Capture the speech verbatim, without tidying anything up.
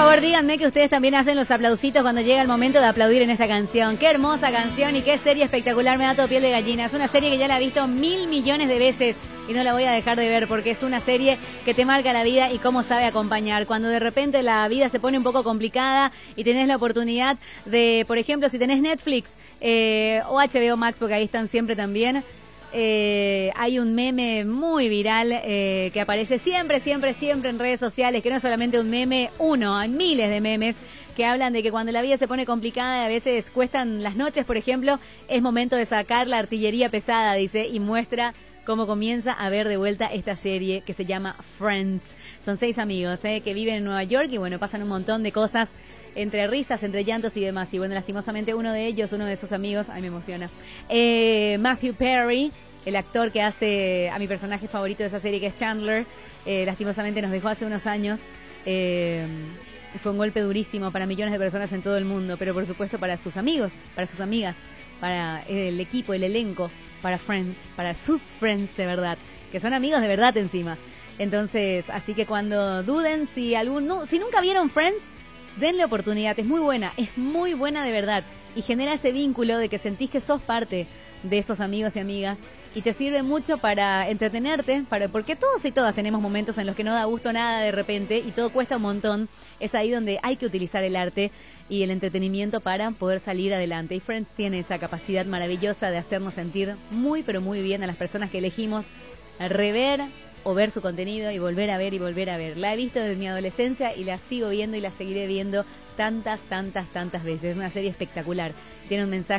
favor, díganme que ustedes también hacen los aplausitos cuando llega el momento de aplaudir en esta canción. Qué hermosa canción y qué serie espectacular, me da todo piel de gallina. Es una serie que ya la he visto mil millones de veces y no la voy a dejar de ver porque es una serie que te marca la vida y cómo sabe acompañar. Cuando de repente la vida se pone un poco complicada y tenés la oportunidad de, por ejemplo, si tenés Netflix eh, o H B O Max, porque ahí están siempre también. Eh, hay un meme muy viral eh, que aparece siempre, siempre, siempre en redes sociales, que no es solamente un meme, uno, hay miles de memes que hablan de que cuando la vida se pone complicada y a veces cuestan las noches, por ejemplo, es momento de sacar la artillería pesada, dice, y muestra cómo comienza a ver de vuelta esta serie que se llama Friends. Son seis amigos eh, que viven en Nueva York y bueno, pasan un montón de cosas entre risas, entre llantos y demás. Y bueno, lastimosamente uno de ellos, uno de esos amigos, ay me emociona, eh, Matthew Perry, el actor que hace a mi personaje favorito de esa serie que es Chandler, eh, lastimosamente nos dejó hace unos años. Eh, fue un golpe durísimo para millones de personas en todo el mundo, pero por supuesto para sus amigos, para sus amigas, para el equipo, el elenco, para Friends, para sus Friends de verdad, que son amigos de verdad encima. Entonces, así que cuando duden, si algún, no, si nunca vieron Friends, denle oportunidad, es muy buena, es muy buena de verdad y genera ese vínculo de que sentís que sos parte de esos amigos y amigas y te sirve mucho para entretenerte, para porque todos y todas tenemos momentos en los que no da gusto nada de repente y todo cuesta un montón. Es ahí donde hay que utilizar el arte y el entretenimiento para poder salir adelante. Y Friends tiene esa capacidad maravillosa de hacernos sentir muy pero muy bien a las personas que elegimos rever o ver su contenido y volver a ver y volver a ver. La he visto desde mi adolescencia y la sigo viendo y la seguiré viendo tantas, tantas, tantas veces. Es una serie espectacular. Tiene un mensaje